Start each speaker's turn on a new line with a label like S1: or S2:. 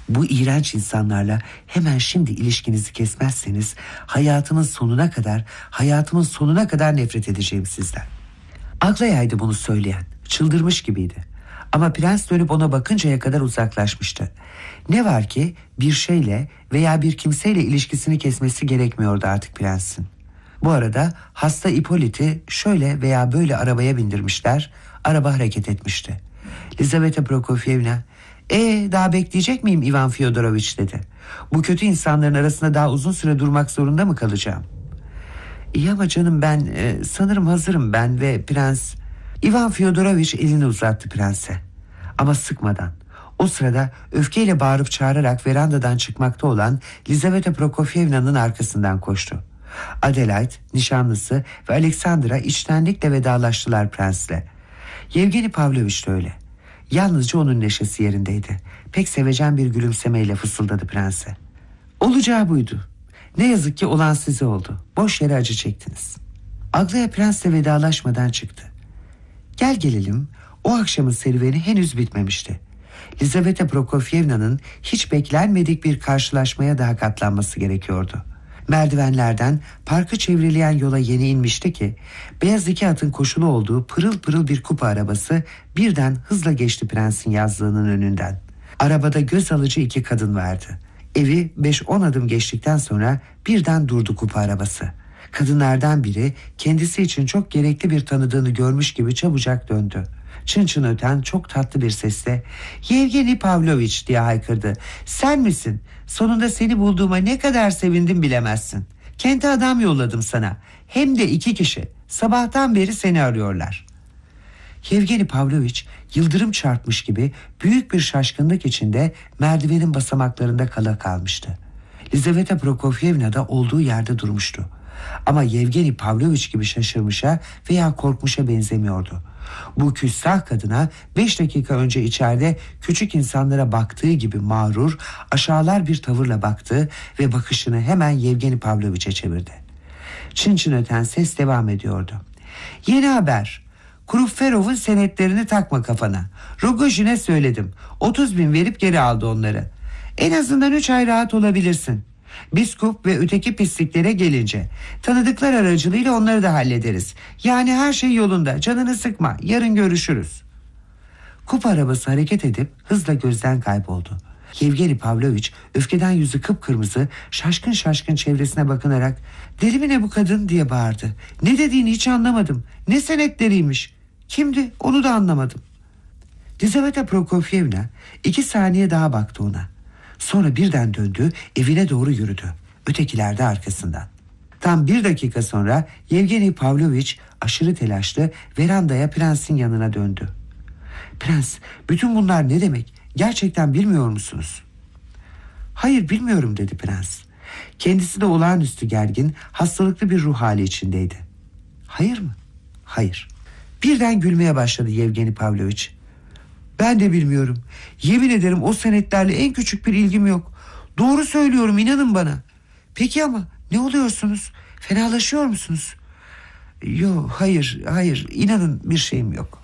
S1: Bu iğrenç insanlarla hemen şimdi ilişkinizi kesmezseniz hayatımın sonuna kadar nefret edeceğim sizden. Aglaya'ydı bunu söyleyen. Çıldırmış gibiydi. Ama prens dönüp ona bakıncaya kadar uzaklaşmıştı. Ne var ki bir şeyle veya bir kimseyle ilişkisini kesmesi gerekmiyordu artık prensin. Bu arada hasta Hippolyt'i şöyle veya böyle arabaya bindirmişler. Araba hareket etmişti. Lizaveta Prokofyevna, daha bekleyecek miyim Ivan Fyodoroviç dedi. Bu kötü insanların arasında daha uzun süre durmak zorunda mı kalacağım? İyi ama canım ben sanırım hazırım ben ve prens... Ivan Fyodoroviç elini uzattı prense. Ama sıkmadan. O sırada öfkeyle bağırıp çağırarak verandadan çıkmakta olan Lizaveta Prokofyevna'nın arkasından koştu. Adelaide, nişanlısı ve Alexandra içtenlikle vedalaştılar prensle. Yevgeni Pavlovich de öyle. Yalnızca onun neşesi yerindeydi. Pek sevecen bir gülümsemeyle fısıldadı prense. Olacağı buydu. Ne yazık ki olan size oldu. Boş yere acı çektiniz. Aglaya prensle vedalaşmadan çıktı. Gel gelelim, o akşamın serüveni henüz bitmemişti. Lizaveta Prokofyevna'nın hiç beklenmedik bir karşılaşmaya daha katlanması gerekiyordu. Merdivenlerden parkı çevreleyen yola yeni inmişti ki beyaz iki atın koşulu olduğu pırıl pırıl bir kupa arabası birden hızla geçti prensin yazlığının önünden. Arabada göz alıcı iki kadın vardı. Evi 5-10 adım geçtikten sonra birden durdu kupa arabası. Kadınlardan biri kendisi için çok gerekli bir tanıdığını görmüş gibi çabucak döndü. Çın çın öten çok tatlı bir sesle "Yevgeni Pavlovich" diye haykırdı. "Sen misin? Sonunda seni bulduğuma ne kadar sevindim bilemezsin. Kente adam yolladım sana. Hem de 2 kişi. Sabahtan beri seni arıyorlar." Yevgeni Pavlovich yıldırım çarpmış gibi büyük bir şaşkınlık içinde merdivenin basamaklarında kala kalmıştı. Lizaveta Prokofyevna da olduğu yerde durmuştu. Ama Yevgeni Pavlovich gibi şaşırmışa veya korkmuşa benzemiyordu. Bu küstah kadına 5 dakika önce içeride küçük insanlara baktığı gibi mağrur, aşağılar bir tavırla baktı ve bakışını hemen Yevgeni Pavlovich'e çevirdi. Çın çın öten ses devam ediyordu. "Yeni haber. Krufferov'un senetlerini takma kafana. Rogojin'e söyledim. 30.000 verip geri aldı onları. En azından 3 ay rahat olabilirsin. Biskup ve öteki pisliklere gelince tanıdıklar aracılığıyla onları da hallederiz. Yani her şey yolunda, canını sıkma, yarın görüşürüz." Kupa arabası hareket edip hızla gözden kayboldu. Yevgeni Pavlovich öfkeden yüzü kıpkırmızı, şaşkın şaşkın çevresine bakınarak "Deli mi ne bu kadın?" diye bağırdı. "Ne dediğini hiç anlamadım. Ne senetleriymiş? Kimdi onu da anlamadım." Lizaveta Prokofyevna 2 saniye daha baktı ona. Sonra birden döndü, evine doğru yürüdü. Ötekiler de arkasından. Tam 1 dakika sonra Yevgeni Pavlovich aşırı telaşlı verandaya prensin yanına döndü. "Prens, bütün bunlar ne demek? Gerçekten bilmiyor musunuz?" "Hayır, bilmiyorum" dedi prens. Kendisi de olağanüstü gergin, hastalıklı bir ruh hali içindeydi. "Hayır mı?" "Hayır." Birden gülmeye başladı Yevgeni Pavlovich. "Ben de bilmiyorum. Yemin ederim o senetlerle en küçük bir ilgim yok. Doğru söylüyorum, inanın bana." "Peki ama ne oluyorsunuz? Fenalaşıyor musunuz?" "Yok, hayır, inanın bir şeyim yok."